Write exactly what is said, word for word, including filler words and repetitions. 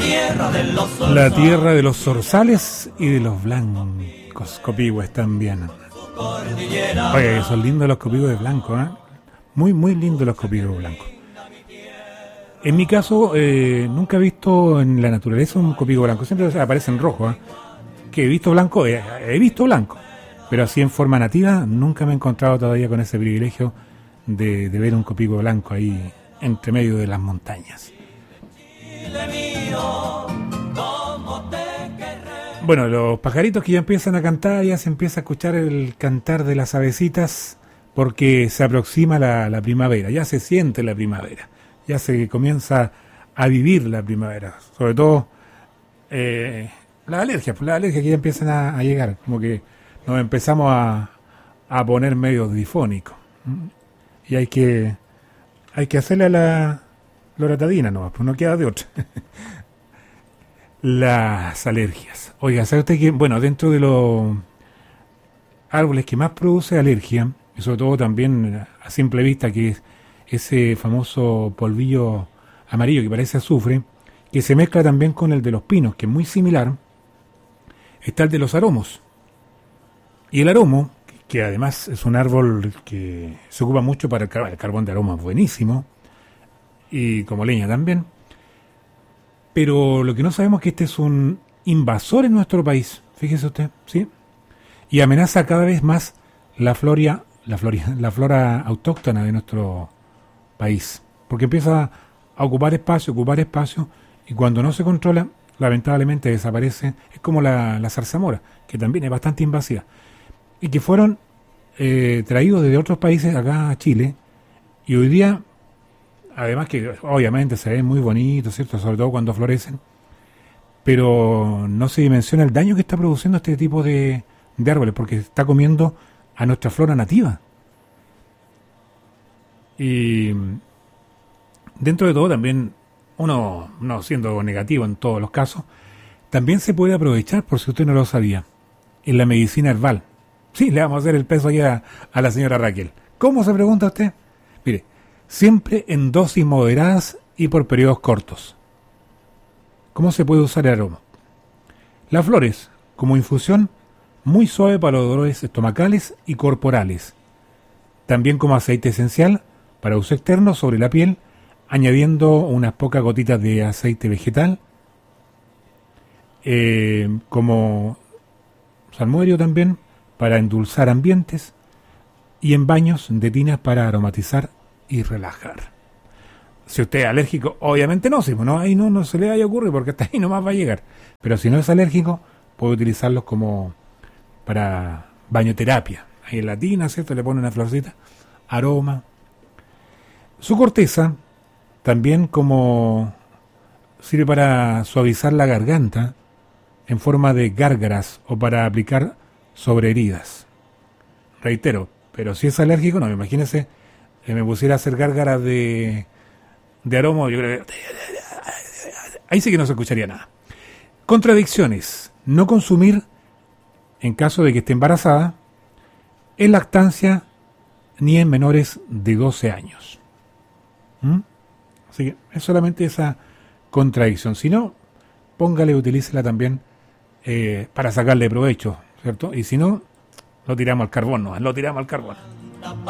La tierra de los zorzales y de los blancos copigües también. Oye, son lindos los copigües blancos, ¿eh? Muy, muy lindos los copigües blancos. En mi caso, eh, nunca he visto en la naturaleza un copigüe blanco. Siempre aparece en rojo, ¿eh? Que he visto blanco, eh, he visto blanco. Pero así en forma nativa, nunca me he encontrado todavía con ese privilegio de, de ver un copigüe blanco ahí entre medio de las montañas. Bueno, los pajaritos que ya empiezan a cantar, ya se empieza a escuchar el cantar de las avecitas porque se aproxima la, la primavera, ya se siente la primavera, ya se comienza a vivir la primavera, sobre todo eh, las alergias, pues las alergias que ya empiezan a, a llegar, como que nos empezamos a, a poner medio difónicos y hay que hay que hacerle a la loratadina nomás, pues no queda de otra. Las alergias. Oiga, ¿sabe usted que, bueno, dentro de los árboles que más produce alergia, y sobre todo también a simple vista, que es ese famoso polvillo amarillo que parece azufre, que se mezcla también con el de los pinos, que es muy similar, está el de los aromos. Y el aromo, que además es un árbol que se ocupa mucho para el carbón, el carbón de aroma es buenísimo, y como leña también. Pero lo que no sabemos es que este es un invasor en nuestro país, fíjese usted, ¿sí? Y amenaza cada vez más la flora, la flora, la flora autóctona de nuestro país, porque empieza a ocupar espacio, ocupar espacio, y cuando no se controla, lamentablemente desaparece. Es como la, la zarzamora, que también es bastante invasiva, y que fueron eh, traídos desde otros países acá a Chile, y hoy día, además que obviamente se ven muy bonitos, ¿cierto? Sobre todo cuando florecen, pero no se dimensiona el daño que está produciendo este tipo de, de árboles, porque está comiendo a nuestra flora nativa. Y dentro de todo también, uno, no siendo negativo en todos los casos, también se puede aprovechar, por si usted no lo sabía, en la medicina herbal. Sí, le vamos a hacer el peso aquí a, a la señora Raquel. ¿Cómo se pregunta usted? Mire, siempre en dosis moderadas y por periodos cortos. ¿Cómo se puede usar el aroma? Las flores, como infusión, muy suave para los dolores estomacales y corporales. También como aceite esencial para uso externo sobre la piel, añadiendo unas pocas gotitas de aceite vegetal, eh, como salmodio también, para endulzar ambientes, y en baños de tinas para aromatizar y relajar. Si usted es alérgico, obviamente no, si no, ahí no, no se le vaya a ocurrir porque hasta ahí nomás va a llegar. Pero si no es alérgico, puede utilizarlos como para bañoterapia. Ahí en la tina, ¿cierto? Le pone una florcita, aroma. Su corteza también como sirve para suavizar la garganta en forma de gárgaras o para aplicar sobre heridas. Reitero, pero si es alérgico, no, imagínese que me pusiera a hacer gárgaras de, de aroma, yo creo que ahí sí que no se escucharía nada. Contradicciones. No consumir, en caso de que esté embarazada, en lactancia ni en menores de doce años. ¿Mm? Así que es solamente esa contradicción. Si no, póngale, utilícela también eh, para sacarle provecho, ¿cierto? Y si no, lo tiramos al carbón, no, lo tiramos al carbón.